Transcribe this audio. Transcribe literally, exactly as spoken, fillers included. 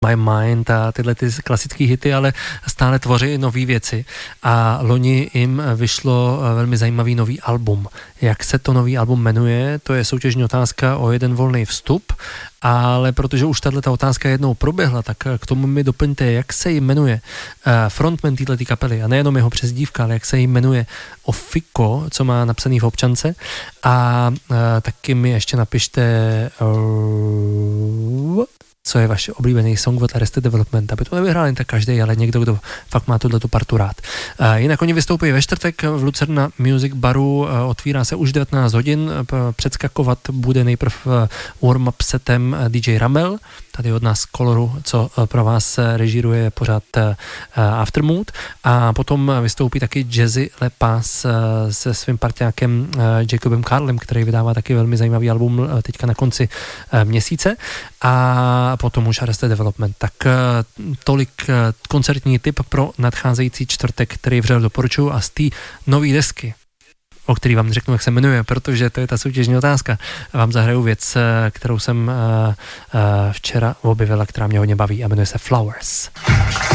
My Mind a tyhle ty klasické hity, ale stále tvoří nové věci. A loni jim vyšlo velmi zajímavý nový album. Jak se to nový album jmenuje, to je soutěžní otázka o jeden volný vstup, ale protože už tato otázka jednou proběhla, tak k tomu mi doplňte, jak se jim jmenuje frontman této kapely, a nejenom jeho přezdívka, ale jak se jim jmenuje Ofiko, co má napsaný v občance, a, a taky mi ještě napište uh, co je vaše oblíbený song od Arrested Development, aby to nevyhrál jen tak každý, ale někdo, kdo fakt má tuto partu rád. Jinak oni vystoupí ve čtvrtek v Lucerna Music Baru, otvírá se už devatenáct hodin, předskakovat bude nejprv warm-up setem D J Ramel, tady od nás z Coloru, co pro vás režíruje pořád Aftermood, a potom vystoupí taky Jazzy Lepas se svým parťákem Jacobem Carlem, který vydává taky velmi zajímavý album teďka na konci měsíce, a potom už Arrested Development. Tak tolik koncertní tip pro nadcházející čtvrtek, který vřel doporučuji, a z té nový desky, o který vám řeknu, jak se jmenuje, protože to je ta soutěžní otázka, vám zahraju věc, kterou jsem včera objevila, která mě hodně baví, a jmenuje se Flowers.